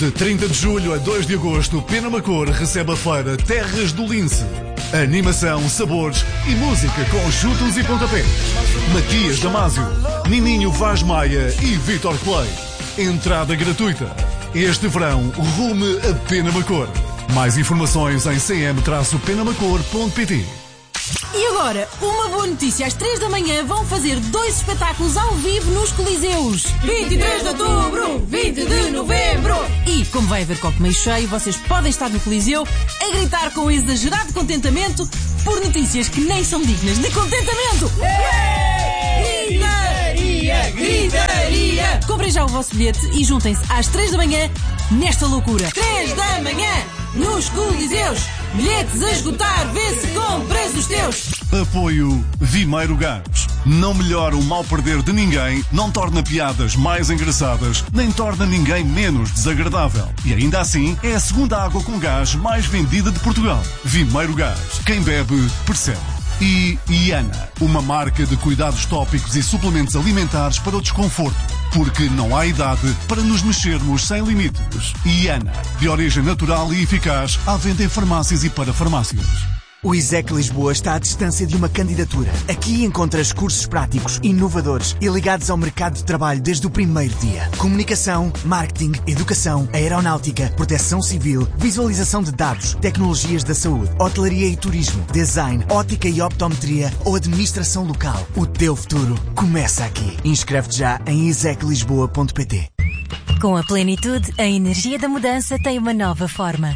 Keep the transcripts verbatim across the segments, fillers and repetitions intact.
De trinta de julho a dois de agosto, Penamacor recebe a feira Terras do Lince. Animação, sabores e música com chutos e pontapés. Matias Damasio, Nininho Vaz Maia e Vitor Clay. Entrada gratuita. Este verão, rume a Penamacor. Mais informações em c m traço penamacor ponto p t. E agora, uma boa notícia. Às três da manhã vão fazer dois espetáculos ao vivo nos Coliseus. vinte e três de outubro, vinte de novembro. E, como vai haver copo meio cheio, vocês podem estar no Coliseu a gritar com exagerado contentamento por notícias que nem são dignas de contentamento. Gritaria, gritaria. Comprem já o vosso bilhete e juntem-se às três da manhã nesta loucura. três da manhã, nos Coliseus. Bilhetes a esgotar, vê se compras os teus. Apoio Vimeiro Gás. Não melhora o mal perder de ninguém, não torna piadas mais engraçadas, nem torna ninguém menos desagradável. E ainda assim, é a segunda água com gás mais vendida de Portugal. Vimeiro Gás. Quem bebe, percebe. E Iana, uma marca de cuidados tópicos e suplementos alimentares para o desconforto. Porque não há idade para nos mexermos sem limites. Iana, de origem natural e eficaz, à venda em farmácias e para farmácias. O ISEC Lisboa está à distância de uma candidatura. Aqui encontras cursos práticos, inovadores e ligados ao mercado de trabalho desde o primeiro dia. Comunicação, marketing, educação, aeronáutica, proteção civil, visualização de dados, tecnologias da saúde, hotelaria e turismo, design, ótica e optometria ou administração local. O teu futuro começa aqui. Inscreve-te já em isec lisboa ponto p t. Com a plenitude, a energia da mudança tem uma nova forma.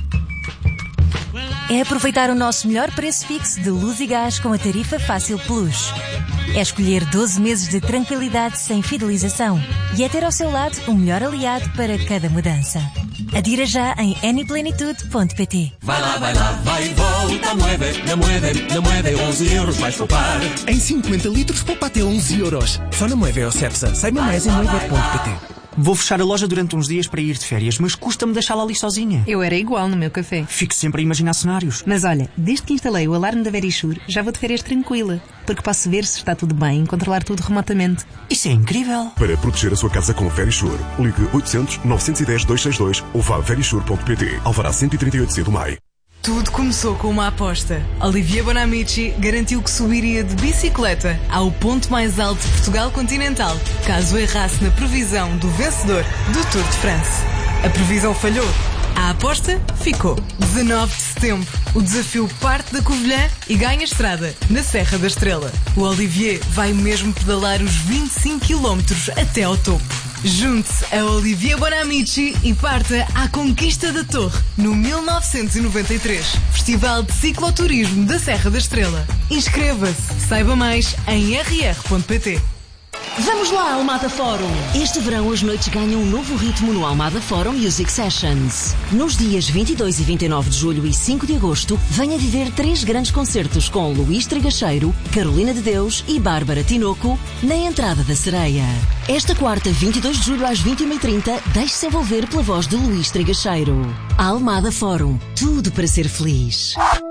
É aproveitar o nosso melhor preço fixo de luz e gás com a tarifa Fácil Plus. É escolher doze meses de tranquilidade sem fidelização. E é ter ao seu lado o melhor aliado para cada mudança. Adira já em eniplenitude ponto p t. Vai lá, vai lá, vai e volta, mueve, na mueve, na mueve, onze euros vais poupar. Em cinquenta litros poupa até onze euros. Só na Moeve ou Cepsa. Saiba mais em moeve ponto p t. Vou fechar a loja durante uns dias para ir de férias, mas custa-me deixá-la ali sozinha. Eu era igual no meu café. Fico sempre a imaginar cenários. Mas olha, desde que instalei o alarme da Verisure, já vou de férias tranquila, porque posso ver se está tudo bem e controlar tudo remotamente. Isso é incrível. Para proteger a sua casa com Verisure, ligue oitocentos, novecentos e dez, duzentos e sessenta e dois ou vá a verisure ponto p t. Alvará cento e trinta e oito C do Maio. Tudo começou com uma aposta. Olivier Bonamici garantiu que subiria de bicicleta ao ponto mais alto de Portugal continental, caso errasse na previsão do vencedor do Tour de France. A previsão falhou. A aposta ficou. dezanove de setembro. O desafio parte da Covilhã e ganha estrada na Serra da Estrela. O Olivier vai mesmo pedalar os vinte e cinco quilómetros até ao topo. Junte-se a Olivier Bonamici e parta à conquista da Torre no mil novecentos e noventa e três. Festival de Cicloturismo da Serra da Estrela. Inscreva-se. Saiba mais em r r ponto p t. Vamos lá, Almada Forum! Este verão as noites ganham um novo ritmo no Almada Forum Music Sessions. Nos dias vinte e dois e vinte e nove de julho e cinco de agosto, venha viver três grandes concertos com Luís Trigacheiro, Carolina de Deus e Bárbara Tinoco na Entrada da Sereia. Esta quarta, vinte e dois de julho às vinte e uma e trinta, deixe-se envolver pela voz de Luís Trigacheiro. Almada Forum. Tudo para ser feliz.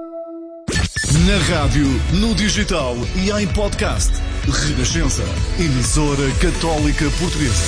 Na rádio, no digital e em podcast. Renascença, emissora católica portuguesa.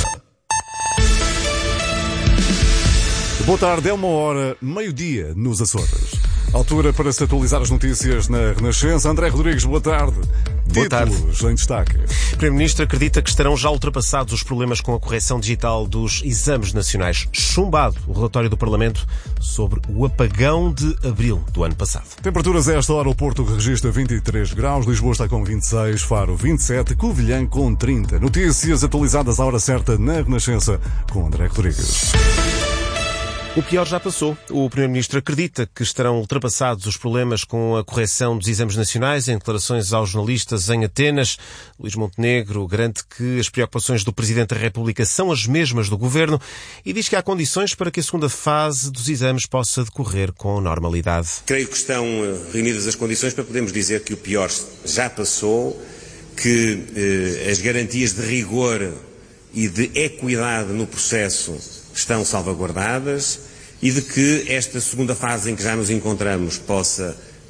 Boa tarde, é uma hora, meio-dia, nos Açores. Altura para se atualizar as notícias na Renascença. André Rodrigues, boa tarde. Boa tarde. Títulos em destaque. O Primeiro-Ministro acredita que estarão já ultrapassados os problemas com a correção digital dos exames nacionais. Chumbado o relatório do Parlamento sobre o apagão de abril do ano passado. Temperaturas a esta hora, o Porto registra vinte e três graus, Lisboa está com vinte e seis, Faro vinte e sete, Covilhã com trinta. Notícias atualizadas à hora certa na Renascença com André Rodrigues. O pior já passou. O Primeiro-Ministro acredita que estarão ultrapassados os problemas com a correção dos exames nacionais. Em declarações aos jornalistas em Atenas, Luís Montenegro garante que as preocupações do Presidente da República são as mesmas do Governo e diz que há condições para que a segunda fase dos exames possa decorrer com normalidade. Creio que estão reunidas as condições para podermos dizer que o pior já passou, que eh, as garantias de rigor e de equidade no processo estão salvaguardadas e de que esta segunda fase em que já nos encontramos possa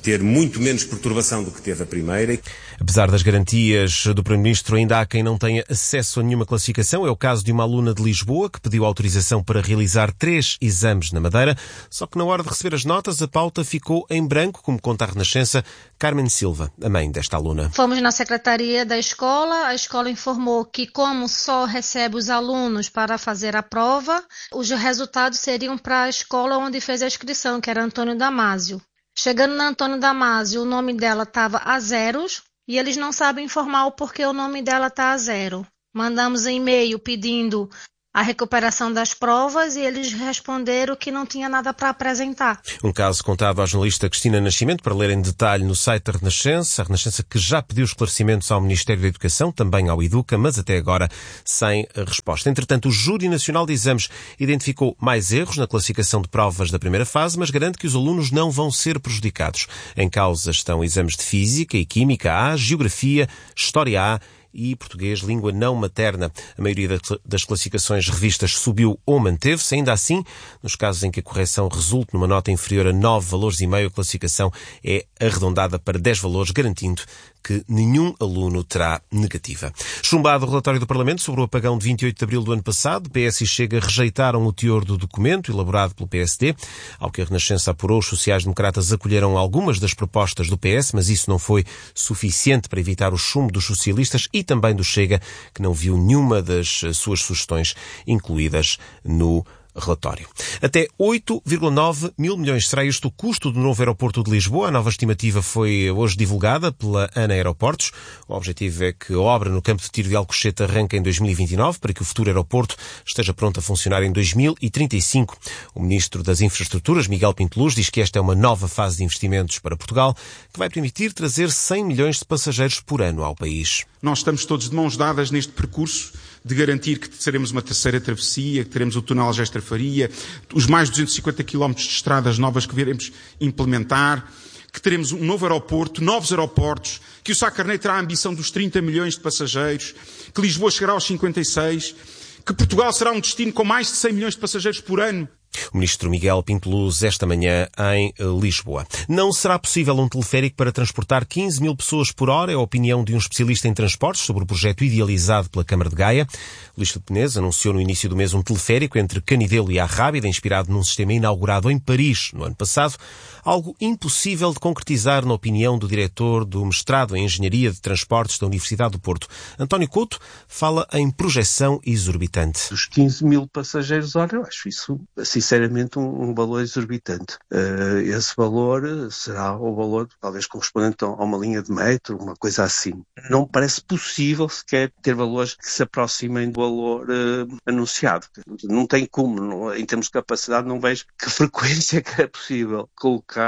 ter muito menos perturbação do que teve a primeira. Apesar das garantias do Primeiro-Ministro, ainda há quem não tenha acesso a nenhuma classificação. É o caso de uma aluna de Lisboa que pediu autorização para realizar três exames na Madeira, só que na hora de receber as notas a pauta ficou em branco, como conta a Renascença Carmen Silva, a mãe desta aluna. Fomos na secretaria da escola, a escola informou que como só recebe os alunos para fazer a prova, os resultados seriam para a escola onde fez a inscrição, que era Antônio Damásio. Chegando na Antônio Damásio, o nome dela estava a zeros e eles não sabem informar o porquê o nome dela está a zero. Mandamos um e-mail pedindo a recuperação das provas e eles responderam que não tinha nada para apresentar. Um caso contado à jornalista Cristina Nascimento para ler em detalhe no site da Renascença. A Renascença que já pediu esclarecimentos ao Ministério da Educação, também ao Educa, mas até agora sem resposta. Entretanto, o Júri Nacional de Exames identificou mais erros na classificação de provas da primeira fase, mas garante que os alunos não vão ser prejudicados. Em causa estão exames de Física e Química A, Geografia, História A e Português, língua não materna. A maioria das classificações revistas subiu ou manteve-se. Ainda assim, nos casos em que a correção resulte numa nota inferior a nove valores e meio, a classificação é arredondada para dez valores, garantindo que nenhum aluno terá negativa. Chumbado o relatório do Parlamento sobre o apagão de vinte e oito de abril do ano passado, P S e Chega rejeitaram o teor do documento elaborado pelo P S D. Ao que a Renascença apurou, os sociais-democratas acolheram algumas das propostas do P S, mas isso não foi suficiente para evitar o chumbo dos socialistas e também do Chega, que não viu nenhuma das suas sugestões incluídas no relatório. Até oito vírgula nove mil milhões será este o custo do novo aeroporto de Lisboa. A nova estimativa foi hoje divulgada pela ANA Aeroportos. O objetivo é que a obra no campo de tiro de Alcochete arranque em dois mil e vinte e nove para que o futuro aeroporto esteja pronto a funcionar em dois mil e trinta e cinco. O Ministro das Infraestruturas, Miguel Pinto Luz, diz que esta é uma nova fase de investimentos para Portugal que vai permitir trazer cem milhões de passageiros por ano ao país. Nós estamos todos de mãos dadas neste percurso de garantir que teremos uma terceira travessia, que teremos o túnel Algestra Faria, os mais duzentos e cinquenta quilómetros de estradas novas que viremos implementar, que teremos um novo aeroporto, novos aeroportos, que o Sá Carneiro terá a ambição dos trinta milhões de passageiros, que Lisboa chegará aos cinquenta e seis, que Portugal será um destino com mais de cem milhões de passageiros por ano. O Ministro Miguel Pinto Luz, esta manhã em Lisboa. Não será possível um teleférico para transportar quinze mil pessoas por hora, é a opinião de um especialista em transportes sobre o projeto idealizado pela Câmara de Gaia. Luís Filipe Peneza anunciou no início do mês um teleférico entre Canidelo e Arrábida, inspirado num sistema inaugurado em Paris no ano passado. Algo impossível de concretizar, na opinião do diretor do mestrado em Engenharia de Transportes da Universidade do Porto. António Couto fala em projeção exorbitante. Os quinze mil passageiros hora, eu acho isso, sinceramente, um, um valor exorbitante. Uh, esse valor será o valor, talvez, correspondente a uma linha de metro, uma coisa assim. Não me parece possível sequer ter valores que se aproximem do valor uh, anunciado. Não tem como, não, em termos de capacidade, não vejo que frequência que é possível colocar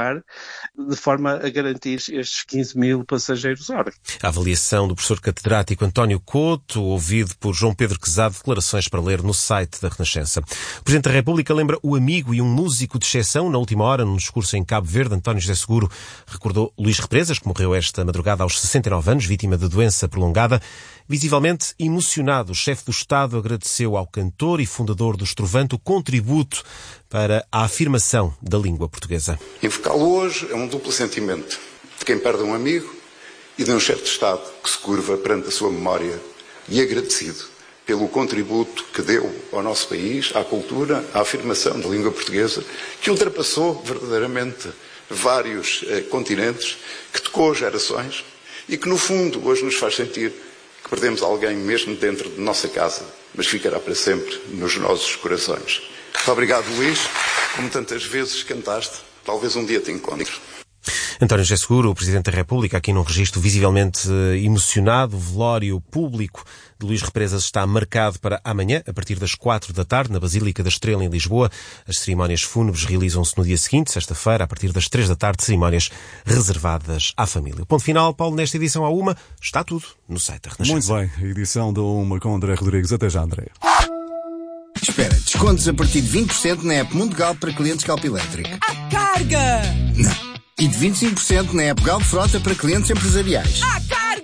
de forma a garantir estes quinze mil passageiros hora. A avaliação do professor catedrático António Couto, ouvido por João Pedro Quezado, declarações para ler no site da Renascença. O Presidente da República lembra o amigo e um músico de exceção. Na última hora, num discurso em Cabo Verde, António José Seguro recordou Luís Represas, que morreu esta madrugada aos sessenta e nove anos, vítima de doença prolongada. Visivelmente emocionado, o chefe do Estado agradeceu ao cantor e fundador do Estrovante o contributo para a afirmação da língua portuguesa. Invocá-lo hoje é um duplo sentimento de quem perde um amigo e de um chefe de Estado que se curva perante a sua memória e agradecido pelo contributo que deu ao nosso país, à cultura, à afirmação da língua portuguesa, que ultrapassou verdadeiramente vários eh, continentes, que tocou gerações e que, no fundo, hoje nos faz sentir que perdemos alguém mesmo dentro de nossa casa, mas ficará para sempre nos nossos corações. Muito obrigado, Luís. Como tantas vezes cantaste, talvez um dia te encontre. António José Seguro, o Presidente da República, aqui num registro visivelmente emocionado. O velório público de Luís Represas está marcado para amanhã, a partir das quatro da tarde, na Basílica da Estrela, em Lisboa. As cerimónias fúnebres realizam-se no dia seguinte, sexta-feira, a partir das três da tarde, cerimónias reservadas à família. O ponto final, Paulo, nesta edição à uma, está tudo no site da Renascença. Muito bem, a edição da uma com André Rodrigues. Até já, André. Espera, descontos a partir de vinte por cento na app Mundo Galp para clientes Galp Elétrico. A carga! Não. E de vinte e cinco por cento na app Galp Frota para clientes empresariais. A carga!